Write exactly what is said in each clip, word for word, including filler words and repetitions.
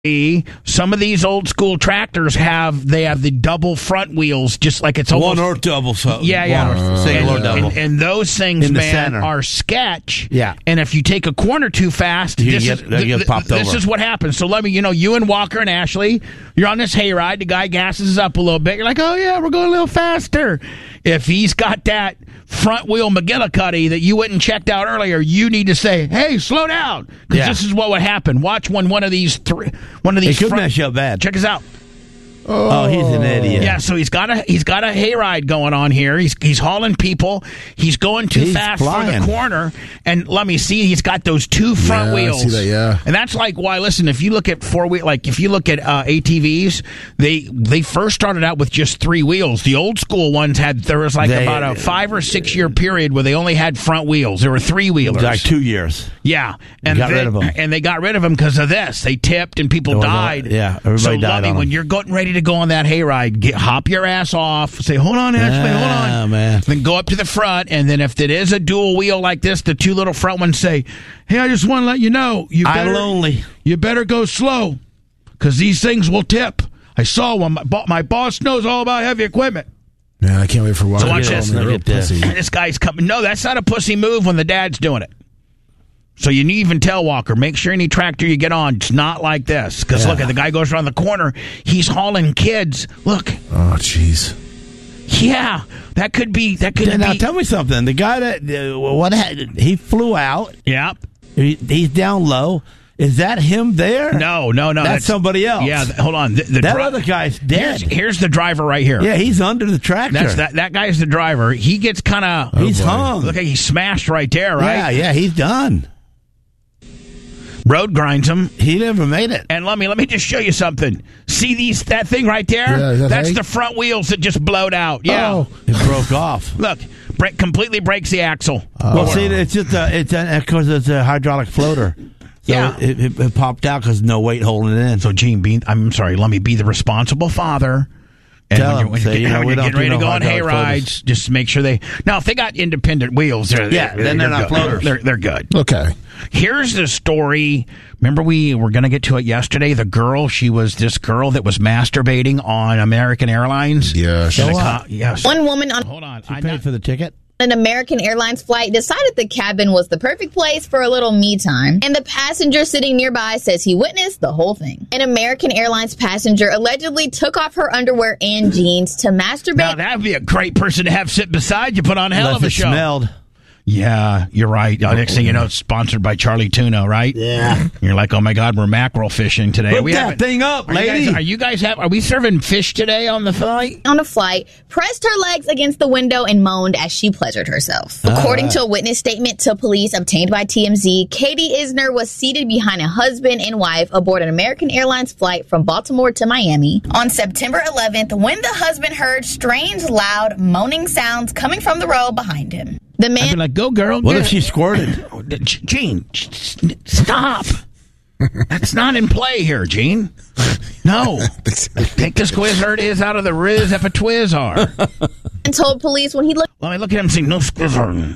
Some of these old school tractors have they have the double front wheels, just like it's almost one or double. So yeah, yeah, one or single and, or double. And, and those things, In the man, center. are sketch. Yeah. And if you take a corner too fast, You this, get- is, they th- get th- popped this over. is what happens. So let me, you know, you and Walker and Ashley, you're on this hayride. The guy gasses up a little bit. You're like, oh yeah, we're going a little faster. If he's got that front wheel McGillicuddy that you went and checked out earlier, you need to say, hey, slow down, because Yeah. this is what would happen. Watch when one of these three, one of It these could front, mess you up bad. check us out. Oh, he's an idiot. Yeah, so he's got a he's got a hayride going on here. He's he's hauling people. He's going too He's fast flying. for the corner. And let me see, he's got those two front Yeah, I wheels. see that, yeah. And that's like why. Listen, if you look at four wheel, like if you look at uh, A T Vs, they they first started out with just three wheels. The old school ones had there was like They- about a five or six year period where they only had front wheels. There were three wheelers. Like two years. Yeah, and got they, rid of 'em. and they got rid of them because of this. They tipped and people It was all- died. yeah, everybody so, died Lovey, on 'em. when you're getting ready to go on that hayride, get hop your ass off. Say, hold on, Ashley, hold Ah, on, man. Then go up to the front, and then if it is a dual wheel like this, the two little front ones say, "Hey, I just want to let you know, you I'm better, lonely. you better go slow, because these things will tip." I saw one. My, bo- my boss knows all about heavy equipment. Man, I can't wait for Walker So watch to this. call me a Look real at this. pussy. This guy's coming. No, that's not a pussy move when the dad's doing it. So you need even tell Walker, make sure any tractor you get on, it's not like this. Because Yeah. look, the guy goes around the corner. He's hauling kids. Look, Oh, jeez. yeah, that could be. That could Now be. tell me something. The guy that uh, what had, he flew out. Yeah. He, he's down low. Is that him there? No, no, no. That's somebody else. Yeah. th- hold on. The, the That dri- other guy's dead. Here's, here's the driver right here. Yeah, he's under the tractor. That's that. That guy's the driver. He gets kind of. He's boy. hung. Look, like he's smashed right there. Right. Yeah, yeah, he's done. Road grinds him. He never made it. And let me let me just show you something. See these that thing right there? Yeah, is that That's hay? the front wheels that just blowed out. Yeah. Oh. It broke off. Look, break, completely breaks the axle. well, see, it's just a, it's because it's a hydraulic floater. So Yeah. it, it, it popped out because no weight holding it in. So, Gene, be, I'm sorry, let me be the responsible father. And Tell when you're, him, when say, you're, you getting, know, when we you're don't getting ready do to no go on hay hydraulic rides, just make sure they. Now, if they got independent wheels, they're Yeah, then they're not good. floaters. They're, they're good. Okay. Here's the story. Remember, we were going to get to it yesterday. The girl, she was this girl that was masturbating on American Airlines. Yeah, And she- the So co- yes. One woman on Hold on. She I paid not- for the ticket. an American Airlines flight decided the cabin was the perfect place for a little me time, and the passenger sitting nearby says he witnessed the whole thing. An American Airlines passenger allegedly took off her underwear and jeans to masturbate. Now, that would be a great person to have sit beside you, put on a hell Unless of a it show. smelled. Yeah, you're right. Uh, next thing you know, it's sponsored by Charlie Tuna, right? Yeah. You're like, oh my God, we're mackerel fishing today. Put we that haven't- thing up, are you lady. guys- are you guys have? Are we serving fish today on the flight? on a flight, pressed her legs against the window and moaned as she pleasured herself. According to a witness statement to police obtained by T M Z, Katie Isner was seated behind a husband and wife aboard an American Airlines flight from Baltimore to Miami. On September eleventh, when the husband heard strange, loud, moaning sounds coming from the row behind him. The I'd be man like, go girl. What get if it." she squirted? Oh, G- Gene, sh- sh- stop. That's not in play here, Gene. No. Take the squizzard is out of the riz if a twizzard. told police when he looked Let me look at him and say, no squizzard.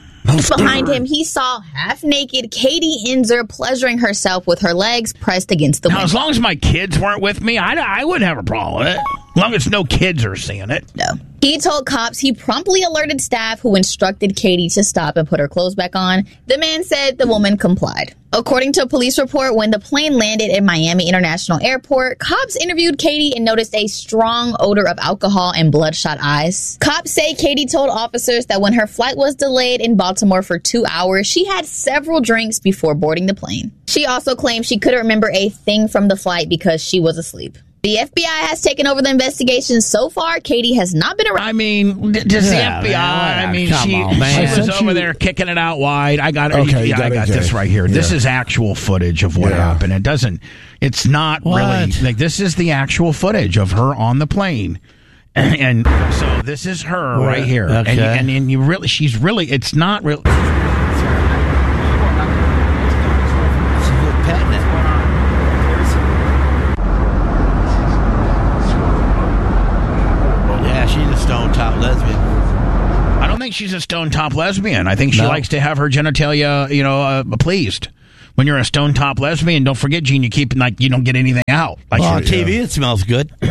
behind him, he saw half-naked Katie Inzer pleasuring herself with her legs pressed against the Now, window. as long as my kids weren't with me, I, I wouldn't have a problem with it. As long as no kids are seeing it. He told cops he promptly alerted staff who instructed Katie to stop and put her clothes back on. The man said the woman complied. According to a police report, when the plane landed at Miami International Airport, cops interviewed Katie and noticed a strong odor of alcohol and bloodshot eyes. Cops say Katie told officers that when her flight was delayed in Baltimore for two hours, she had several drinks before boarding the plane. She also claimed she couldn't remember a thing from the flight because she was asleep. The F B I has taken over the investigation. So far, Katie has not been arrested. I mean, d- does the Yeah, F B I? man, I mean, come she, on, man. she I was sent over you- there kicking it out wide. I got it. Okay, yeah, you got I it, got okay. this right here. This Yeah. is actual footage of what Yeah. happened. It doesn't. It's not What? really like this is the actual footage of her on the plane. And, and so this is her What? right here. Okay. And, and and you really, she's really. It's not real. Yeah, she's a stone top lesbian. I don't think she's a stone top lesbian. I think she No. likes to have her genitalia, you know, uh, pleased. when you're a stone top lesbian, don't forget, Gene, you keep like you don't get anything out. Like Well, on you're- T V, it smells good. Is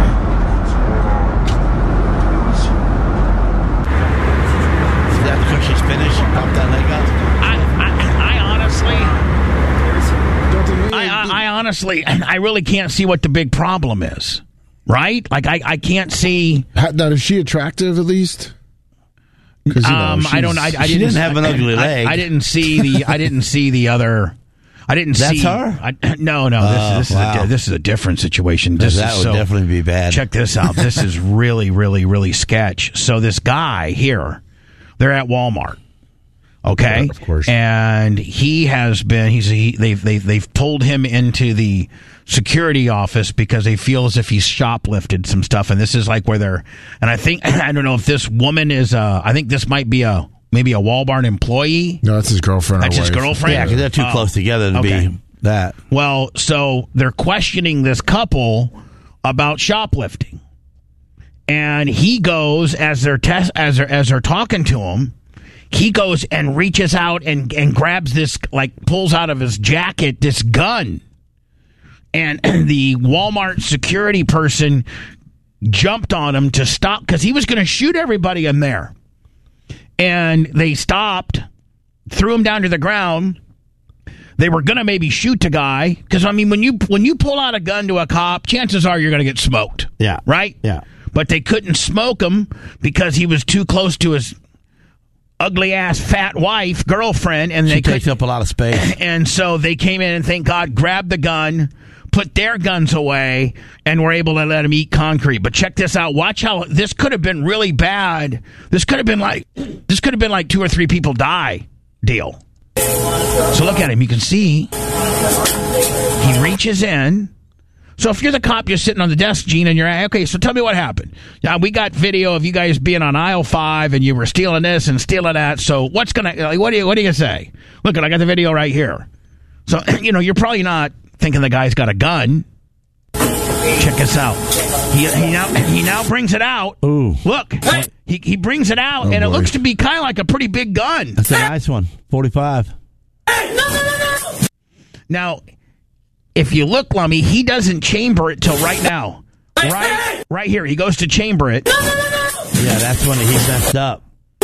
that because she's finished? She popped that leg up? I, I, I honestly, Don't think I, I, I honestly, I really can't see what the big problem is. Right? Like I, I can't see. How- now, is she attractive at least? 'Cause, you know, Um, I don't. I, I She didn't, didn't have an I- ugly I- leg. I, didn't see the. I didn't see the other. I didn't That's see. her? I, no, no. This, Oh, this is wow. a, this is a different situation. This that is would so, definitely be bad. Check this out. This is really, really, really sketch. So this guy here, they're at Walmart. Okay, Yeah, of course. And he has been. He's he, they've they've they've pulled him into the security office because they feel as if he's shoplifted some stuff. And this is like where they're. And I think I don't know if this woman is. Uh, I think this might be a maybe a Walmart employee. No, that's his girlfriend. or That's his wife. girlfriend? Yeah, because they're too Oh, close together to okay. be that. Well, so they're questioning this couple about shoplifting, and he goes as they're test as they're as they're talking to him. He goes and reaches out and and grabs this, like pulls out of his jacket this gun, and the Walmart security person jumped on him to stop because he was going to shoot everybody in there, and they stopped, threw him down to the ground. They were gonna maybe shoot the guy because I mean, when you when you pull out a gun to a cop, chances are you're gonna get smoked. Yeah. Right. Yeah. But they couldn't smoke him because he was too close to his ugly ass fat wife girlfriend, and She they takes could, up a lot of space. and so they came in and thank God grabbed the gun, put their guns away, and were able to let him eat concrete. But check this out. Watch how this could have been really bad. This could have been like this could have been like two or three people die deal. So look at him. You can see he reaches in. So if you're the cop, you're sitting on the desk, Gene, and you're okay. So tell me what happened. Now we got video of you guys being on aisle five, and you were stealing this and stealing that. So what's gonna? Like, what do you? What do you say? Look, I got the video right here. So you know you're probably not thinking the guy's got a gun. Check this out. He, he now he now brings it out. Ooh. Look, he he brings it out, Oh, and it boy. looks to be kind of like a pretty big gun. That's a nice one. forty-five. Now, if you look, Lummy, he doesn't chamber it till right now. Right, right here. He goes to chamber it. Yeah, that's when he messed up.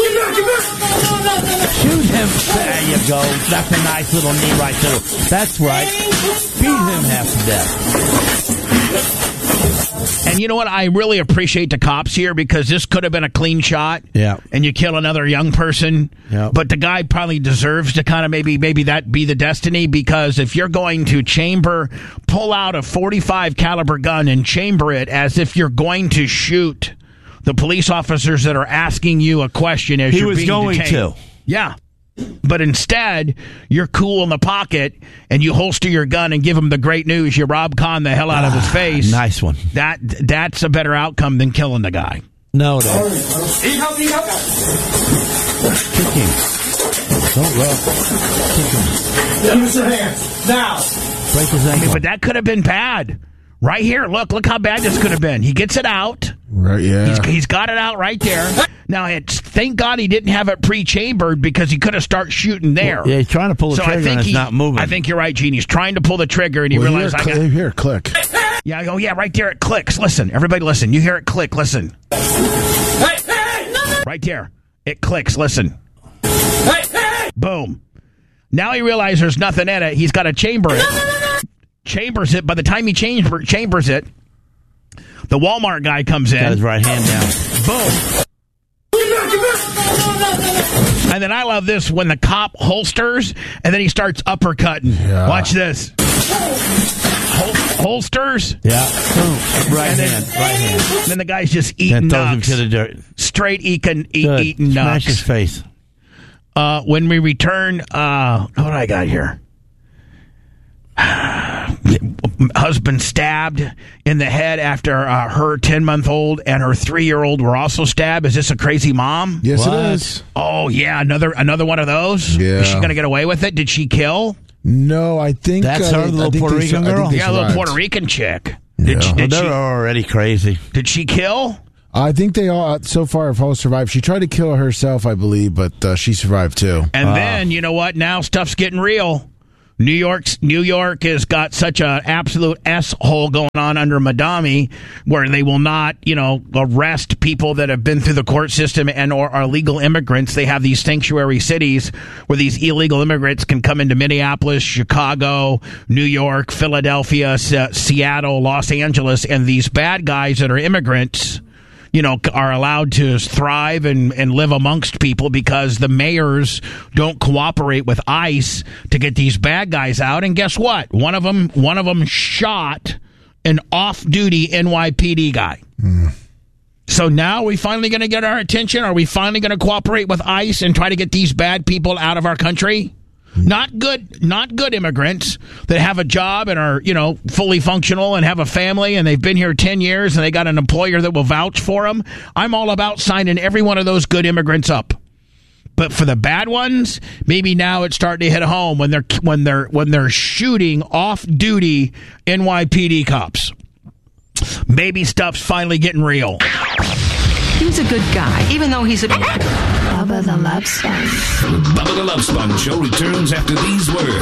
Shoot him. There you go. That's a nice little knee right there. That's right. Beat him half to death. And you know what? I really appreciate the cops here because this could have been a clean shot. Yeah. And you kill another young person. Yeah. But the guy probably deserves to kind of maybe maybe that be the destiny because if you're going to chamber, pull out a forty-five caliber gun and chamber it as if you're going to shoot the police officers that are asking you a question as He you're was being going detained. to. Yeah. But instead, you're cool in the pocket and you holster your gun and give him the great news. You Rob Con the hell out of his face. Nice one. That that's a better outcome than killing the guy. No, no. Kick him. Don't rub. Kick him. Give us your hands now. Break his ankle. But that could have been bad. Right here, look, look how bad this could have been. He gets it out. Right, yeah. He's, he's got it out right there. Now, it's thank God he didn't have it pre-chambered because he could have started shooting there. Yeah, he's trying to pull the So I trigger think and it's he, not moving. I think you're right, Gene. He's trying to pull the trigger and he Well, realized I here, got. cl- here, click. Yeah, oh yeah, right there it clicks. Listen, everybody, listen. You hear it click. Listen, Hey, hey, right there, it clicks. Listen, hey, hey. boom. Now he realizes there's nothing in it. He's got to chamber it. Chambers it. By the time he chamber, chambers it, the Walmart guy comes Got his in. right hand down. Boom. And then I love this when the cop holsters and then he starts uppercutting. Yeah. Watch this. Hol- holsters. Yeah. Boom. Right And then- hand. Right hand. And then the guy's just eating And throws him nuts. to the dirt. Straight eating, eat, Good. eating Smash his nuts. face. Uh, when we return, uh, what do I got here? Husband stabbed in the head after uh, her ten-month-old and her three-year-old were also stabbed. Is this a crazy mom? Yes, What? it is. Oh, yeah, another another one of those? Yeah. Is she going to get away with it? Did she kill? No, I think That's uh, her, the I little think Puerto they su- Rican I think girl? they Yeah, a little survived. Puerto Rican chick. Yeah. Did, she, Well, did, they're she, already crazy. did she kill? I think they all so far have all survived. She tried to kill herself, I believe, but uh, she survived too. And then, you know what? Now stuff's getting real. New York's New York has got such an absolute S-hole going on under Madami, where they will not, you know, arrest people that have been through the court system and or are legal immigrants. They have these sanctuary cities where these illegal immigrants can come into Minneapolis, Chicago, New York, Philadelphia, S- Seattle, Los Angeles, and these bad guys that are immigrants, you know, are allowed to thrive and, and live amongst people because the mayors don't cooperate with ICE to get these bad guys out. And guess what? One of them, one of them shot an off-duty N Y P D guy. Mm. So now are we finally going to get our attention? Are we finally going to cooperate with ICE and try to get these bad people out of our country? Not good, not good immigrants that have a job and are, you know, fully functional and have a family and they've been here ten years and they got an employer that will vouch for them. I'm all about signing every one of those good immigrants up. But for the bad ones, maybe now it's starting to hit home when they're when they're when they're shooting off-duty N Y P D cops. Maybe stuff's finally getting real. He's a good guy, even though he's a... Bubba the Love Sponge. Bubba the Love Sponge Show returns after these words.